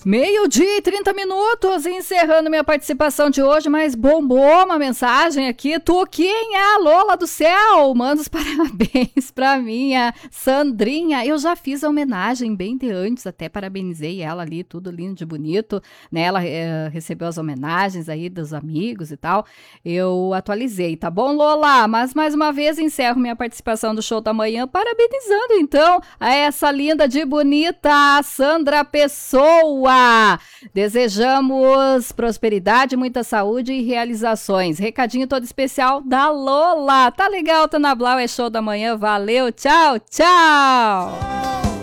Meio-dia e 30 minutos, encerrando minha participação de hoje, mas bombou uma mensagem aqui. Tu quem é a Lola do céu? Manda os parabéns pra minha Sandrinha. Eu já fiz a homenagem bem de antes, até parabenizei ela ali, tudo lindo de bonito, né? Ela recebeu as homenagens aí dos amigos e tal. Eu atualizei, tá bom, Lola? Mas mais uma vez encerro minha participação do show da manhã, parabenizando então a essa linda de bonita Sandra Pessoa. Desejamos prosperidade, muita saúde e realizações. Recadinho todo especial da Lola. Tá legal, tá na Blau, é show da manhã. Valeu, tchau, tchau.